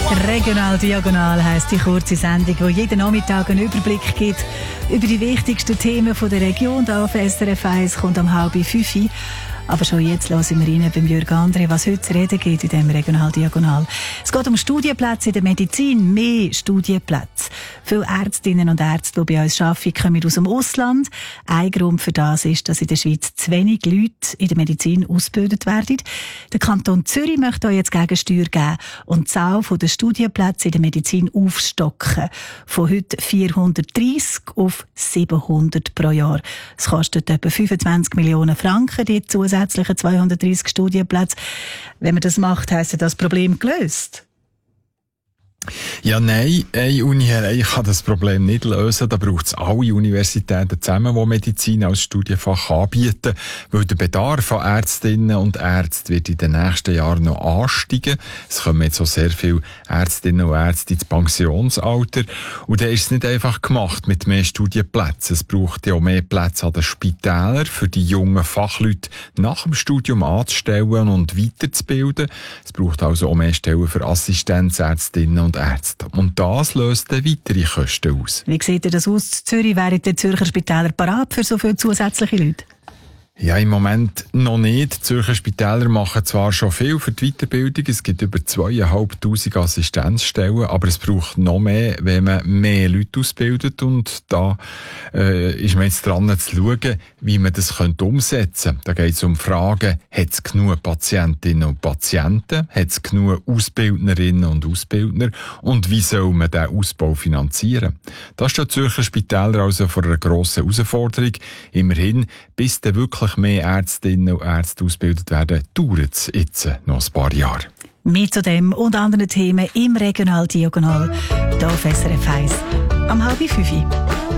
Regional Diagonal heisst die kurze Sendung, die jeden Nachmittag einen Überblick gibt über die wichtigsten Themen der Region. Hier auf SRF 1 kommt um 4:30. Aber schon jetzt hören wir rein beim Jürg André, was heute zu reden geht in diesem Regional Diagonal. Es geht um Studienplätze in der Medizin, mehr Studienplätze. Viele Ärztinnen und Ärzte, die bei uns arbeiten, kommen aus dem Ausland. Ein Grund für das ist, dass in der Schweiz zu wenig Leute in der Medizin ausgebildet werden. Der Kanton Zürich möchte hier jetzt Gegensteuer geben und die Zahl der Studienplätze in der Medizin aufstocken. Von heute 430 auf 700 pro Jahr. Es kostet etwa 25 Millionen Franken, die zusätzlichen 230 Studienplätze. Wenn man das macht, heisst das Problem gelöst? Ja, nein, eine Uni allein kann das Problem nicht lösen. Da braucht es alle Universitäten zusammen, die Medizin als Studienfach anbieten, weil der Bedarf an Ärztinnen und Ärzten wird in den nächsten Jahren noch ansteigen. Es kommen jetzt so sehr viele Ärztinnen und Ärzte ins Pensionsalter. Und dann ist es nicht einfach gemacht mit mehr Studienplätzen. Es braucht ja auch mehr Plätze an den Spitälern, für die jungen Fachleute nach dem Studium anzustellen und weiterzubilden. Es braucht also auch mehr Stellen für Assistenzärztinnen und Ärzte. Und das löst dann weitere Kosten aus. Wie sieht das aus? In Zürich wären die Zürcher Spitäler parat für so viele zusätzliche Leute? Ja, im Moment noch nicht. Die Zürcher Spitäler machen zwar schon viel für die Weiterbildung. Es gibt über 2'500 Assistenzstellen, aber es braucht noch mehr, wenn man mehr Leute ausbildet. Und da ist man jetzt dran zu schauen, wie man das umsetzen könnte. Da geht es um Fragen, hat es genug Patientinnen und Patienten? Hat es genug Ausbildnerinnen und Ausbildner? Und wie soll man diesen Ausbau finanzieren? Da steht die Zürcher Spitäler also vor einer grossen Herausforderung. Immerhin, bis dann wirklich mehr Ärztinnen und Ärzte ausgebildet werden, dauert es jetzt noch ein paar Jahre. Mehr zu dem und anderen Themen im Regional Diagonal hier auf SRF 1 am 4:30.